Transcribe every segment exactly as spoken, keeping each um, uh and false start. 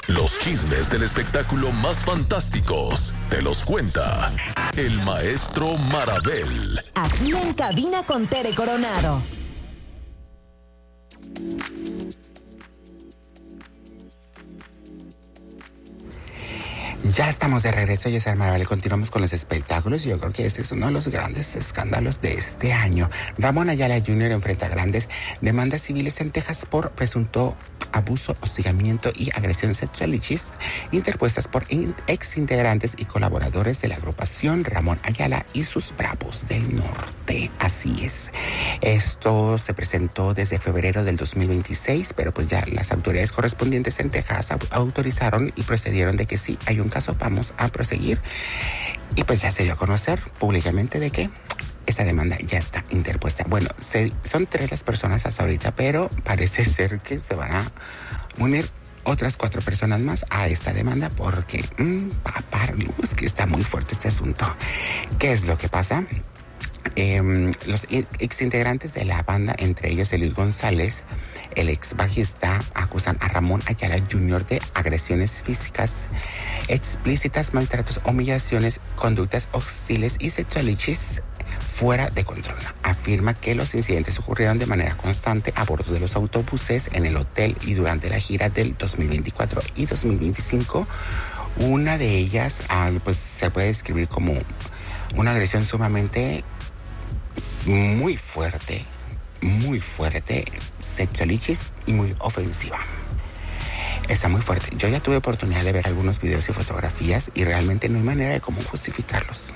Los chismes del espectáculo más fantásticos te los cuenta el maestro Marabel. Aquí en Cabina con Tere Coronado. Ya estamos de regreso, yo soy Marabel y continuamos con los espectáculos. Yo creo que este es uno de los grandes escándalos de este año. Ramón Ayala junior enfrenta grandes demandas civiles en Texas por presunto abuso, hostigamiento y agresión sexual interpuestas por exintegrantes y colaboradores de la agrupación Ramón Ayala y sus Bravos del Norte. Así es. Esto se presentó desde febrero del dos mil veintiséis, pero pues ya las autoridades correspondientes en Texas autorizaron y procedieron de que sí hay un caso, vamos a proseguir. Y pues ya se dio a conocer públicamente de que esta demanda ya está interpuesta. Bueno, se, son tres las personas hasta ahorita, pero parece ser que se van a unir otras cuatro personas más a esta demanda porque, mmm, papá, es que está muy fuerte este asunto. ¿Qué es lo que pasa? Eh, los exintegrantes de la banda, entre ellos Eliud González, el ex bajista, acusan a Ramón Ayala junior de agresiones físicas explícitas, maltratos, humillaciones, conductas hostiles y sexualitis fuera de control. Afirma que los incidentes ocurrieron de manera constante a bordo de los autobuses, en el hotel y durante la gira del dos mil veinticuatro y dos mil veinticinco. Una de ellas, ah, pues se puede describir como una agresión sumamente muy fuerte, muy fuerte, sexualitis y muy ofensiva. Está muy fuerte. Yo ya tuve oportunidad de ver algunos videos y fotografías y realmente no hay manera de cómo justificarlos.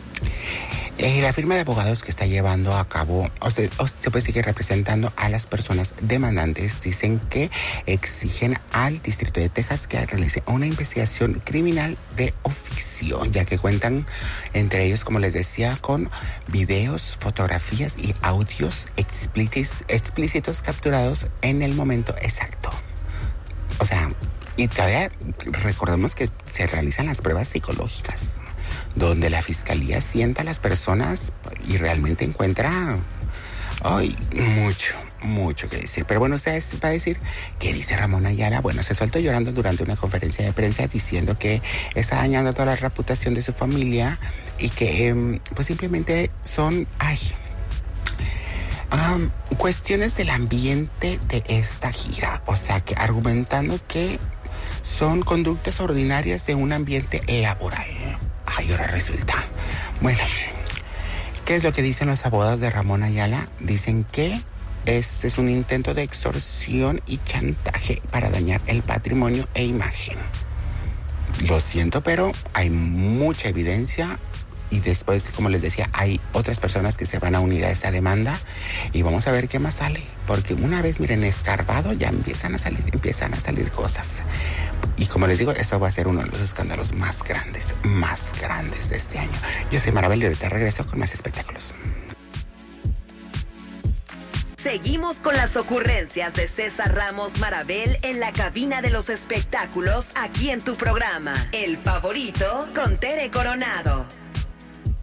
Eh, la firma de abogados que está llevando a cabo, o se, o se puede seguir representando a las personas demandantes, dicen que exigen al Distrito de Texas que realice una investigación criminal de oficio, ya que cuentan entre ellos, como les decía, con videos, fotografías y audios explícitos, explícitos capturados en el momento exacto. O sea, y todavía recordemos que se realizan las pruebas psicológicas, donde la fiscalía sienta a las personas y realmente encuentra ay, mucho, mucho que decir. Pero bueno, ustedes va a decir, ¿qué dice Ramón Ayala? Bueno, se soltó llorando durante una conferencia de prensa diciendo que está dañando toda la reputación de su familia y que eh, pues simplemente son, ay, um, cuestiones del ambiente de esta gira. O sea, que argumentando que son conductas ordinarias de un ambiente laboral. Ay, ahora resulta. Bueno, ¿qué es lo que dicen los abogados de Ramón Ayala? Dicen que este es un intento de extorsión y chantaje para dañar el patrimonio e imagen. Lo siento, pero hay mucha evidencia y después, como les decía, hay otras personas que se van a unir a esa demanda y vamos a ver qué más sale. Porque una vez, miren, escarbado, ya empiezan a salir, empiezan a salir cosas. Y como les digo, eso va a ser uno de los escándalos más grandes, más grandes de este año. Yo soy Marabel y ahorita regreso con más espectáculos. Seguimos con las ocurrencias de César Ramos Marabel en la cabina de los espectáculos aquí en tu programa, El Favorito con Tere Coronado.